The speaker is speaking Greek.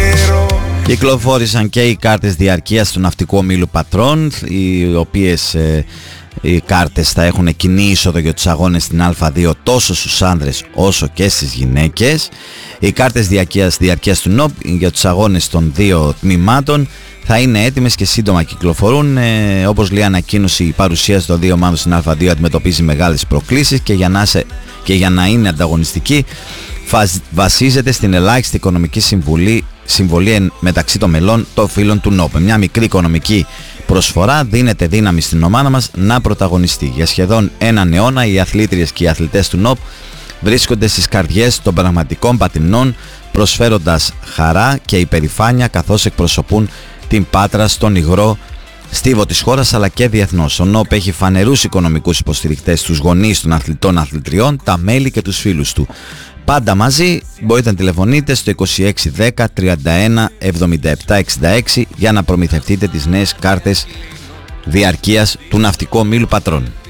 Κυκλοφόρησαν και οι κάρτες διαρκείας του Ναυτικού Ομίλου Πατρών, οι οποίες οι κάρτες θα έχουν κοινή είσοδο για τους αγώνες στην Α2 τόσο στους άνδρες όσο και στις γυναίκες. Οι κάρτες διαρκείας του ΝΟΠ για τους αγώνες των δύο τμήματων θα είναι έτοιμες και σύντομα κυκλοφορούν. Όπως λέει ανακοίνωση, η παρουσίαση των δύο ομάδων στην Α2 αντιμετωπίζει μεγάλες προκλήσεις και για να είναι ανταγωνιστική βασίζεται στην ελάχιστη οικονομική συμβολή μεταξύ των μελών των φίλων του ΝΟΠ. Μια μικρή οικονομική προσφορά δίνεται δύναμη στην ομάδα μας να πρωταγωνιστεί. Για σχεδόν έναν αιώνα οι αθλήτριες και οι αθλητές του ΝΟΠ βρίσκονται στις καρδιές των πραγματικών πατρινών, προσφέροντας χαρά και υπερηφάνεια καθώς εκπροσωπούν την Πάτρα στον υγρό στίβο της χώρας αλλά και διεθνώς. Ο ΝΟΠ έχει φανερούς οικονομικούς υποστηρικτές, τους γονείς των αθλητών αθλητριών, τα μέλη και τους φίλους του. Πάντα μαζί. Μπορείτε να τηλεφωνείτε στο 2610 31 77 66 για να προμηθευτείτε τις νέες κάρτες διαρκείας του Ναυτικού Ομίλου Πατρών.